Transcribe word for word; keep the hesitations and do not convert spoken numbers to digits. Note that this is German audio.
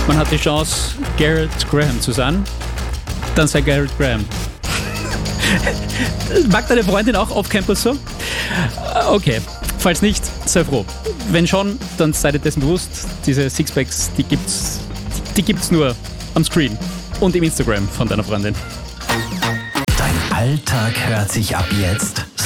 man hat die Chance, Garrett Graham zu sein, dann sei Garrett Graham. Mag deine Freundin auch Off-Campus so? Okay, falls nicht, sei froh. Wenn schon, dann seid ihr dessen bewusst, diese Sixpacks, die gibt's, die gibt's nur am Screen und im Instagram von deiner Freundin. Dein Alltag hört sich ab jetzt